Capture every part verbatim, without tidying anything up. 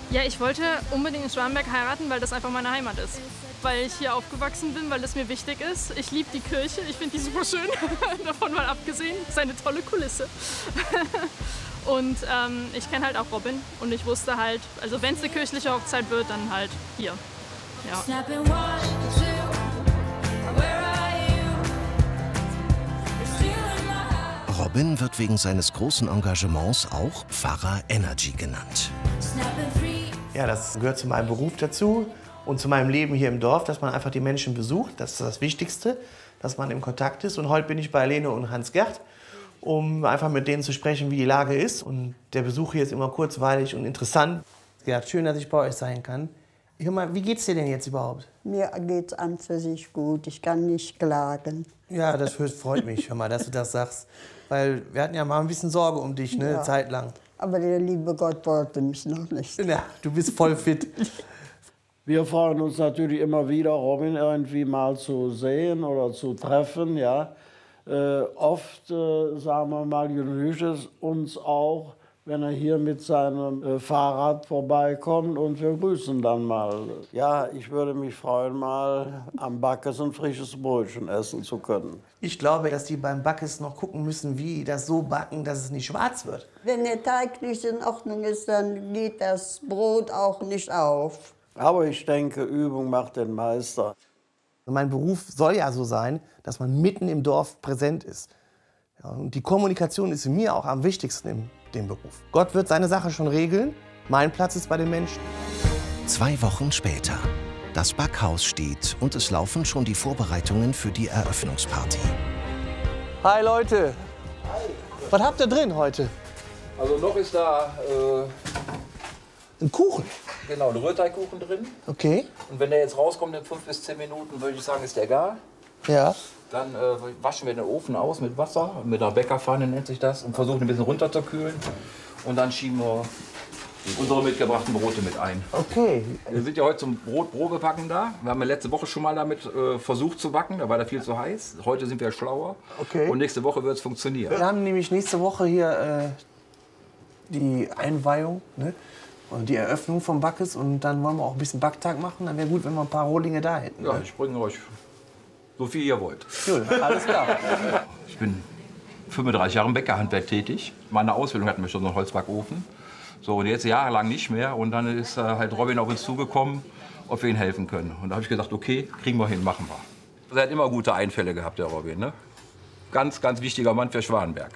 Ja, ich wollte unbedingt in Schwalenberg heiraten, weil das einfach meine Heimat ist. Weil ich hier aufgewachsen bin, weil das mir wichtig ist. Ich liebe die Kirche, ich finde die super schön, davon mal abgesehen. Das ist eine tolle Kulisse. Und ähm, ich kenne halt auch Robin und ich wusste halt, also wenn es eine kirchliche Hochzeit wird, dann halt hier. Ja. Robin wird wegen seines großen Engagements auch Pfarrer Energy genannt. Ja, das gehört zu meinem Beruf dazu und zu meinem Leben hier im Dorf, dass man einfach die Menschen besucht. Das ist das Wichtigste, dass man im Kontakt ist. Und heute bin ich bei Lene und Hans-Gert, um einfach mit denen zu sprechen, wie die Lage ist. Und der Besuch hier ist immer kurzweilig und interessant. Ja, schön, dass ich bei euch sein kann. Hör mal, wie geht's dir denn jetzt überhaupt? Mir geht's an für sich gut. Ich kann nicht klagen. Ja, das freut mich, hör mal, dass du das sagst. Weil wir hatten ja mal ein bisschen Sorge um dich, ne, Ja. Zeit lang. Aber der liebe Gott wollte mich noch nicht. Ja, du bist voll fit. Wir freuen uns natürlich immer wieder, Robin irgendwie mal zu sehen oder zu treffen. Ja. Äh, oft, äh, sagen wir mal, genügt es uns auch, wenn er hier mit seinem äh, Fahrrad vorbeikommt und wir grüßen dann mal. Ja, ich würde mich freuen, mal am Backes ein frisches Brötchen essen zu können. Ich glaube, dass die beim Backes noch gucken müssen, wie die das so backen, dass es nicht schwarz wird. Wenn der Teig nicht in Ordnung ist, dann geht das Brot auch nicht auf. Aber ich denke, Übung macht den Meister. Mein Beruf soll ja so sein, dass man mitten im Dorf präsent ist. Ja, und die Kommunikation ist mir auch am wichtigsten in dem Beruf. Gott wird seine Sache schon regeln. Mein Platz ist bei den Menschen. Zwei Wochen später. Das Backhaus steht und es laufen schon die Vorbereitungen für die Eröffnungsparty. Hi Leute. Hi. Was habt ihr drin heute? Also noch ist da äh, ein Kuchen. Genau, ein Rührteigkuchen drin. Okay. Und wenn der jetzt rauskommt in fünf bis zehn Minuten, würde ich sagen, ist der gar. Ja. Dann äh, waschen wir den Ofen aus mit Wasser, mit einer Bäckerpfanne nennt sich das, und versuchen ein bisschen runterzukühlen. Und dann schieben wir unsere mitgebrachten Brote mit ein. Okay. Wir sind ja heute zum Brotprobebacken da. Wir haben ja letzte Woche schon mal damit äh, versucht zu backen, da war der viel zu heiß. Heute sind wir schlauer. Okay. Und nächste Woche wird es funktionieren. Wir haben nämlich nächste Woche hier äh, die Einweihung, ne? Und die Eröffnung vom Backes. Und dann wollen wir auch ein bisschen Backtag machen. Dann wäre gut, wenn wir ein paar Rohlinge da hätten. Ja, ne? ich bringe euch so viel ihr wollt. Gut, alles klar. Ich bin fünfunddreißig Jahre im Bäckerhandwerk tätig. Meine Ausbildung hatten wir schon so einen Holzbackofen. So, und jetzt jahrelang nicht mehr. Und dann ist äh, halt Robin auf uns zugekommen, ob wir ihm helfen können. Und da habe ich gesagt, okay, kriegen wir hin, machen wir. Er hat immer gute Einfälle gehabt, der Robin. Ne? Ganz, ganz wichtiger Mann für Schwalenberg.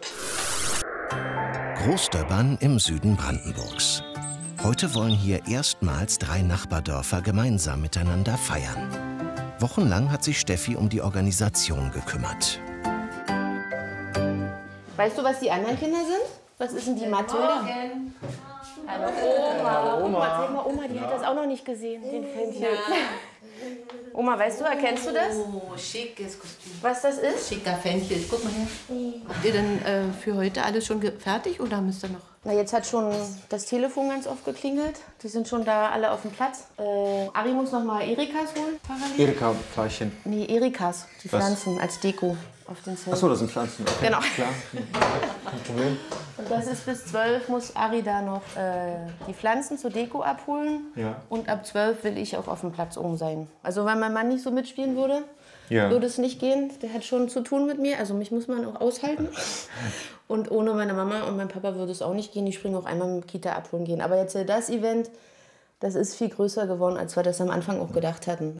Großdöbbern im Süden Brandenburgs. Heute wollen hier erstmals drei Nachbardörfer gemeinsam miteinander feiern. Wochenlang hat sich Steffi um die Organisation gekümmert. Weißt du, was die anderen Kinder sind? Was ist denn die Mathilda? Hallo Oma. Oma, zeig mal, Oma, die hat das auch noch nicht gesehen, den Fähnchen. Oma, weißt du, erkennst du das? Oh, schickes Kostüm. Was das ist? Schicker Fähnchen. Guck mal her. Habt ihr denn äh, für heute alles schon fertig oder müsst ihr noch? Na, jetzt hat schon das Telefon ganz oft geklingelt. Die sind schon da alle auf dem Platz. Äh, Ari muss noch mal Erikas holen, parallel. Erika-Pfeilchen. Nee, Erikas, die Was? Pflanzen als Deko auf den Zelten. Achso, das sind Pflanzen. Okay. Genau. Klar. Kein Problem. Und das ist bis zwölf, muss Ari da noch äh, die Pflanzen zur Deko abholen. Ja. Und ab zwölf will ich auch auf dem Platz oben sein. Also wenn mein Mann nicht so mitspielen würde, Ja. würde es nicht gehen. Der hat schon zu tun mit mir, also mich muss man auch aushalten. Und ohne meine Mama und mein Papa würde es auch nicht gehen. Die springen auch einmal mit Kita abholen gehen. Aber jetzt äh, das Event, das ist viel größer geworden, als wir das am Anfang auch gedacht hatten.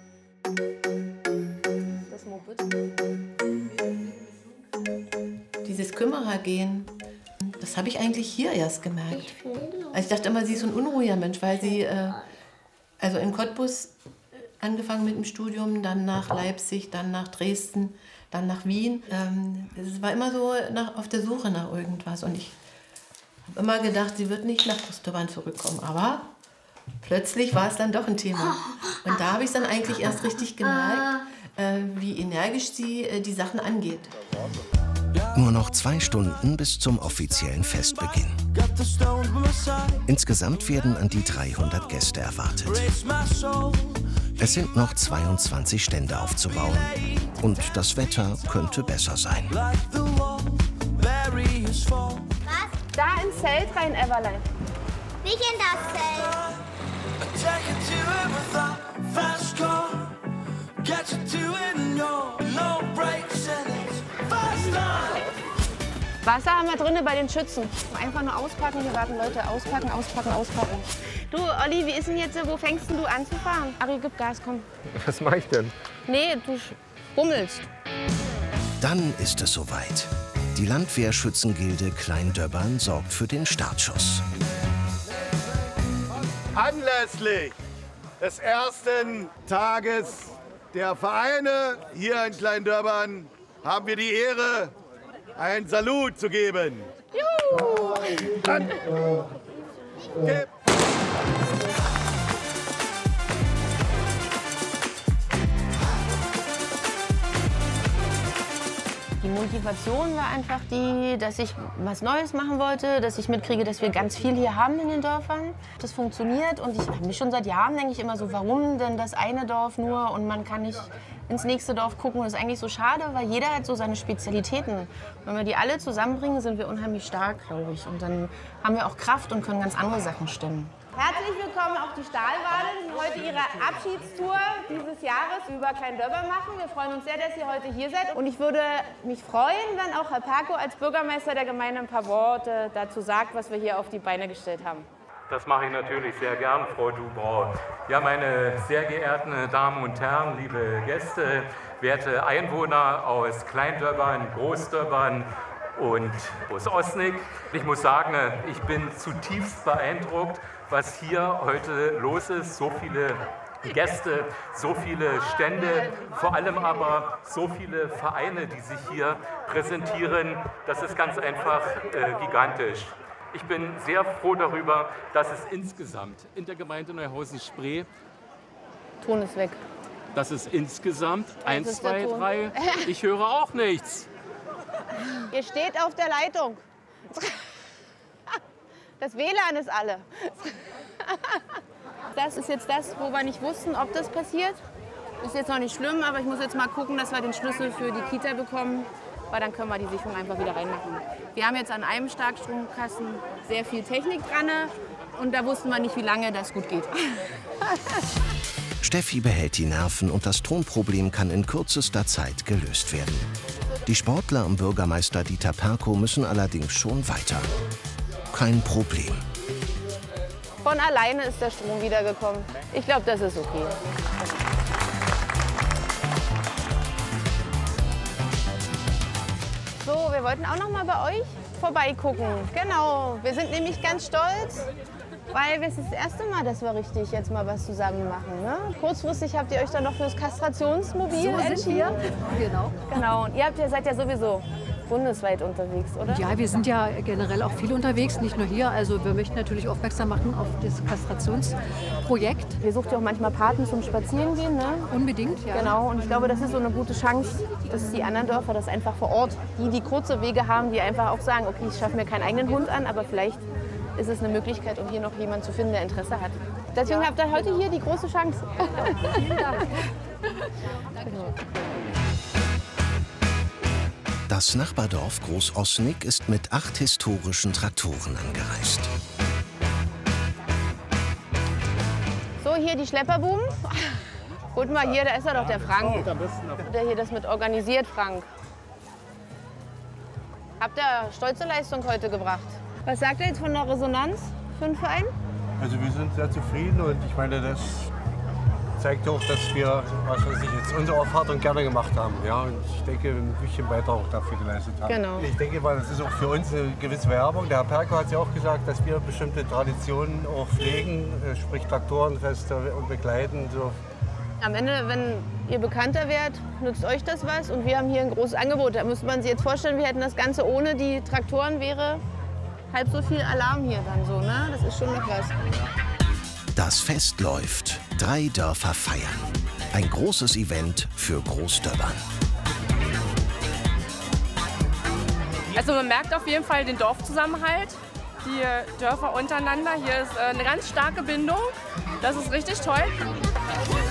Das Moped. Dieses Kümmerergehen, das habe ich eigentlich hier erst gemerkt. Also ich dachte immer, sie ist so ein unruhiger Mensch, weil sie äh, also in Cottbus angefangen mit dem Studium, dann nach Leipzig, dann nach Dresden, dann nach Wien. Ähm, es war immer so nach, auf der Suche nach irgendwas. Und ich habe immer gedacht, sie wird nicht nach Großdöbbern zurückkommen. Aber plötzlich war es dann doch ein Thema. Und da habe ich es dann eigentlich erst richtig gemerkt, äh, wie energisch sie äh, die Sachen angeht. Nur noch zwei Stunden bis zum offiziellen Festbeginn. Insgesamt werden an die dreihundert Gäste erwartet. Es sind noch zweiundzwanzig Stände aufzubauen. Und das Wetter könnte besser sein. Da ins Zelt rein, Everlein. nicht in das Zelt. Wasser haben wir drinnen bei den Schützen. Einfach nur auspacken, hier warten Leute. Auspacken, auspacken, auspacken. Du, Olli, wie ist denn jetzt, wo fängst denn du an zu fahren? Ari, gib Gas, komm. Was mache ich denn? Nee, du rummelst. Dann ist es soweit. Die Landwehrschützengilde Klein-Döbbern sorgt für den Startschuss. Anlässlich des ersten Tages der Vereine hier in Klein-Döbbern haben wir die Ehre, einen Salut zu geben. Juhu! Dann, gib. Die Motivation war einfach die, dass ich was Neues machen wollte, dass ich mitkriege, dass wir ganz viel hier haben in den Dörfern. Das funktioniert und ich habe mich schon seit Jahren, denke ich immer so, warum denn das eine Dorf nur und man kann nicht ins nächste Dorf gucken. Das ist eigentlich so schade, weil jeder hat so seine Spezialitäten. Wenn wir die alle zusammenbringen, sind wir unheimlich stark, glaube ich. Und dann haben wir auch Kraft und können ganz andere Sachen stemmen. Herzlich willkommen auf die Stahlwade, die heute ihre Abschiedstour dieses Jahres über Klein-Döbbern machen. Wir freuen uns sehr, dass ihr heute hier seid. Und ich würde mich freuen, wenn auch Herr Perko als Bürgermeister der Gemeinde ein paar Worte dazu sagt, was wir hier auf die Beine gestellt haben. Das mache ich natürlich sehr gern, Frau Dubrau. Ja, meine sehr geehrten Damen und Herren, liebe Gäste, werte Einwohner aus Klein-Döbbern, Groß-Döbbern und Groß-Osnig. Ich muss sagen, ich bin zutiefst beeindruckt, was hier heute los ist. So viele Gäste, so viele Stände, vor allem aber so viele Vereine, die sich hier präsentieren. Das ist ganz einfach äh, gigantisch. Ich bin sehr froh darüber, dass es insgesamt in der Gemeinde Neuhausen-Spree, Ton ist weg. dass es insgesamt eins, zwei, drei, ich höre auch nichts. Ihr steht auf der Leitung. Das W L A N ist alle. Das ist jetzt das, wo wir nicht wussten, ob das passiert. Ist jetzt noch nicht schlimm, aber ich muss jetzt mal gucken, dass wir den Schlüssel für die Kita bekommen, weil dann können wir die Sicherung einfach wieder reinmachen. Wir haben jetzt an einem Starkstromkasten sehr viel Technik dran und da wussten wir nicht, wie lange das gut geht. Steffi behält die Nerven und das Tonproblem kann in kürzester Zeit gelöst werden. Die Sportler und Bürgermeister Dieter Perko müssen allerdings schon weiter. Kein Problem. Von alleine ist der Strom wiedergekommen. Ich glaube, das ist okay. So, wir wollten auch noch mal bei euch vorbeigucken. Genau, wir sind nämlich ganz stolz, weil es ist das erste Mal, dass wir richtig jetzt mal was zusammen machen. Ne? Kurzfristig habt ihr euch dann noch für das Kastrationsmobil so entschieden. Genau. Genau, und ihr habt, ihr seid ja sowieso bundesweit unterwegs, oder? Ja, wir sind ja generell auch viel unterwegs, nicht nur hier. Also wir möchten natürlich aufmerksam machen auf das Kastrationsprojekt. Ihr sucht ja auch manchmal Paten zum Spazierengehen, ne? Unbedingt, ja. Genau, und ich glaube, das ist so eine gute Chance, dass die anderen Dörfer das einfach vor Ort, die die kurze Wege haben, die einfach auch sagen, okay, ich schaffe mir keinen eigenen Hund an, aber vielleicht ist es eine Möglichkeit, um hier noch jemanden zu finden, der Interesse hat. Deswegen ja. habt ihr heute hier die große Chance. Vielen Dank. Genau. Das Nachbardorf Groß-Osnig ist mit acht historischen Traktoren angereist. So, hier die Schlepperbuben. Guck mal, hier, da ist er doch, der Frank. Der hier das mit organisiert, Frank. Habt ihr stolze Leistung heute gebracht? Was sagt ihr jetzt von der Resonanz für den Verein? Also wir sind sehr zufrieden und ich meine, das zeigt auch, dass wir, was weiß ich jetzt, unsere Aufforderung gerne gemacht haben. Ja, und ich denke, ein bisschen Beitrag auch dafür geleistet haben. Genau. Ich denke mal, das ist auch für uns eine gewisse Werbung. Der Herr Perko hat ja auch gesagt, dass wir bestimmte Traditionen auch pflegen, sprich Traktorenfeste und begleiten. So. Am Ende, wenn ihr bekannter werdet, nutzt euch das was und wir haben hier ein großes Angebot. Da müsste man sich jetzt vorstellen, wir hätten das Ganze ohne die Traktoren, wäre halb so viel Alarm hier dann so, ne? Das ist schon noch was. Das Fest läuft. Drei Dörfer feiern. Ein großes Event für Groß-Döbbern. Also man merkt auf jeden Fall den Dorfzusammenhalt, die Dörfer untereinander. Hier ist eine ganz starke Bindung. Das ist richtig toll.